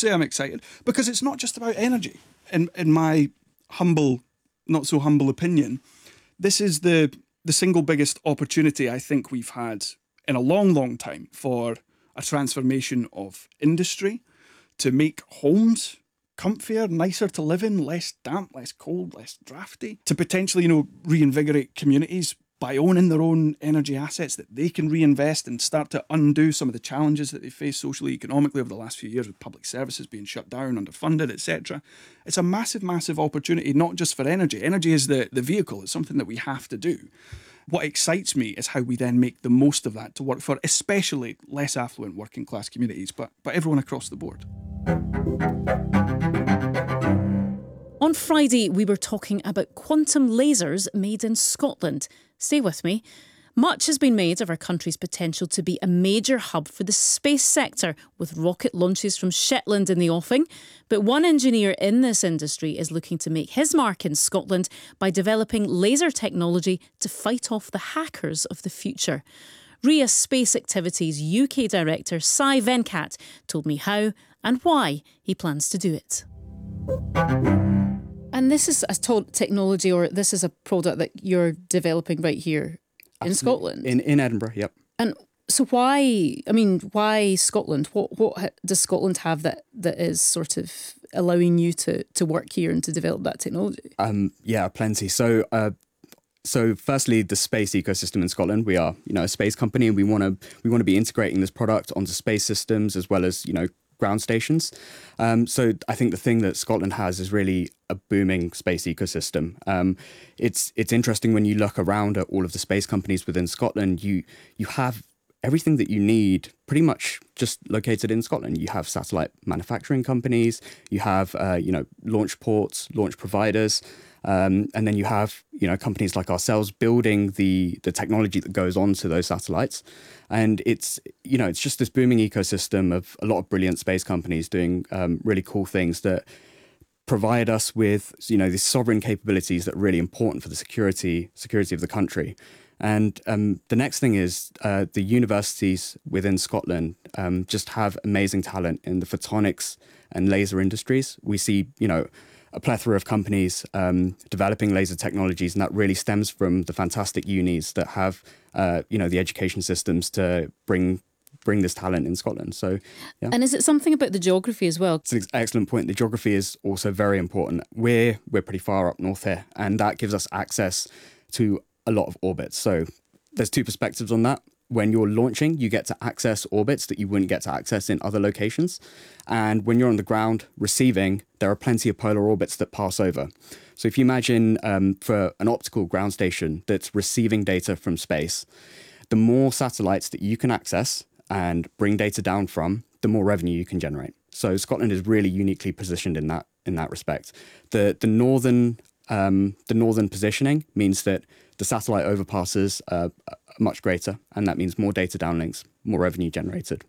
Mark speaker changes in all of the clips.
Speaker 1: say I'm excited because it's not just about energy. In my humble, not so humble opinion, this is the single biggest opportunity I think we've had in a long, long time for a transformation of industry to make homes comfier, nicer to live in, less damp, less cold, less drafty, to potentially, reinvigorate communities by owning their own energy assets that they can reinvest and start to undo some of the challenges that they face socially, economically over the last few years with public services being shut down, underfunded, etc. It's a massive, massive opportunity, not just for energy. Energy is the vehicle. It's something that we have to do. What excites me is how we then make the most of that to work for especially less affluent working class communities, but everyone across the board.
Speaker 2: On Friday, we were talking about quantum lasers made in Scotland. Stay with me. Much has been made of our country's potential to be a major hub for the space sector, with rocket launches from Shetland in the offing. But one engineer in this industry is looking to make his mark in Scotland by developing laser technology to fight off the hackers of the future. RIA Space Activities UK Director Sai Venkat told me how and why he plans to do it. And this is a technology, or this is a product that you're developing right here in Scotland?
Speaker 3: In Edinburgh, yep.
Speaker 2: And so why Scotland? What does Scotland have that is sort of allowing you to work here and to develop that technology?
Speaker 3: Yeah, plenty. So firstly, the space ecosystem in Scotland. We are, a space company, and we want to be integrating this product onto space systems as well as, ground stations. So I think the thing that Scotland has is really a booming space ecosystem. It's interesting when you look around at all of the space companies within Scotland. You have everything that you need pretty much just located in Scotland. You have satellite manufacturing companies, you have launch ports, launch providers, and then you have companies like ourselves building the technology that goes onto those satellites. And it's just this booming ecosystem of a lot of brilliant space companies doing really cool things that provide us with these sovereign capabilities that are really important for the security of the country. And the next thing is the universities within Scotland just have amazing talent in the photonics and laser industries. We see a plethora of companies developing laser technologies, and that really stems from the fantastic unis that have the education systems to bring this talent in Scotland. So, yeah.
Speaker 2: And is it something about the geography as well?
Speaker 3: It's an excellent point. The geography is also very important. We're pretty far up north here, and that gives us access to a lot of orbits. So there's two perspectives on that. When you're launching, you get to access orbits that you wouldn't get to access in other locations. And when you're on the ground receiving, there are plenty of polar orbits that pass over. So if you imagine for an optical ground station that's receiving data from space, the more satellites that you can access and bring data down from, the more revenue you can generate. So Scotland is really uniquely positioned in that respect. The northern positioning means that the satellite overpasses are much greater, and that means more data downlinks, more revenue generated.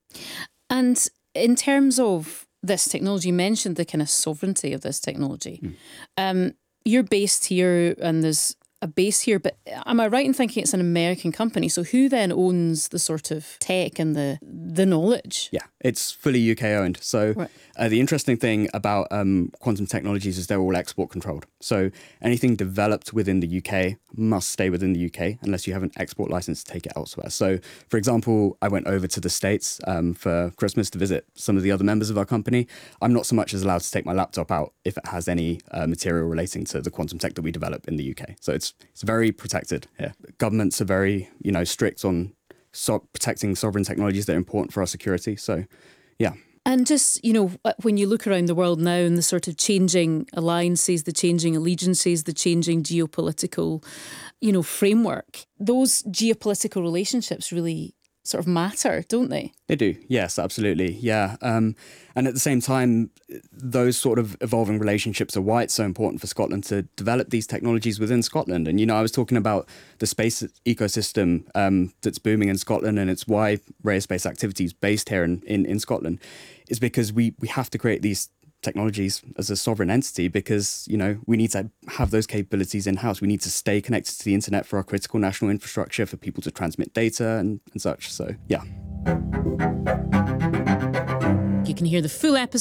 Speaker 2: And in terms of this technology, you mentioned the kind of sovereignty of this technology. You're based here, and there's a base here, but am I right in thinking it's an American company? So who then owns the sort of tech and the knowledge?
Speaker 3: Yeah, it's fully UK owned. So right. The interesting thing about quantum technologies is they're all export controlled. So anything developed within the UK must stay within the UK unless you have an export license to take it elsewhere. So for example, I went over to the States for Christmas to visit some of the other members of our company. I'm not so much as allowed to take my laptop out if it has any material relating to the quantum tech that we develop in the UK. So it's very protected here. Governments are very, strict on protecting sovereign technologies that are important for our security. So, yeah.
Speaker 2: And just, when you look around the world now and the sort of changing alliances, the changing allegiances, the changing geopolitical, framework, those geopolitical relationships really sort of matter, don't they?
Speaker 3: They do. Yes, absolutely. Yeah. And at the same time, those sort of evolving relationships are why it's so important for Scotland to develop these technologies within Scotland. And, I was talking about the space ecosystem that's booming in Scotland, and it's why RIA Space Activities based here in Scotland is because we have to create these technologies as a sovereign entity because, we need to have those capabilities in-house. We need to stay connected to the internet for our critical national infrastructure, for people to transmit data and such. So, yeah.
Speaker 2: You can hear the full episode